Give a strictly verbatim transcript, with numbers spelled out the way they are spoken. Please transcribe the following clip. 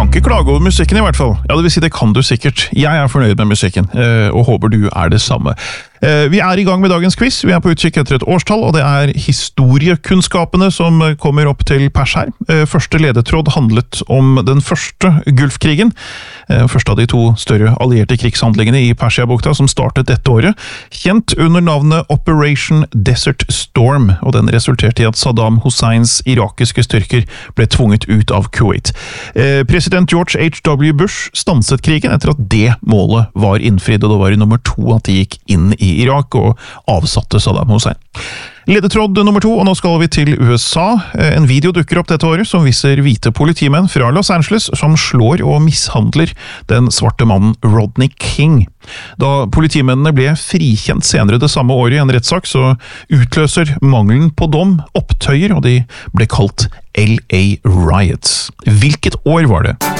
ikke klage over musikken i hvert fall. Ja, det vil si det kan du sikkert. Jeg er fornøyd med musikken, og håper du er det samme. Vi er i gang med dagens quiz. Vi er på utkikk etter et årstall, og det er historiekunnskapene som kommer opp til pers her. Første ledetråd handlet om den første Gulfkrigen. Første av de to større allierte krigshandlingene i Persiabukta som startet dette året. Kjent under navnet Operation Desert Storm, og den resulterte i at Saddam Husseins irakiske styrker ble tvunget ut av Kuwait. President George H W Bush stanset krigen etter at det målet var innfridd, og det var i nummer to at de gikk inn i Irak og avsatte Saddam Hussein. Ledetråd nummer to, og nå skal vi til U S A. En video dukker opp dette året som viser hvite politimenn fra Los Angeles som slår og mishandler den svarte mannen Rodney King. Da politimennene ble frikjent senere det samme året i en rettssak, så utløser mangelen på dom opptøyer, og de ble kalt L A Riots. Hvilket år var det?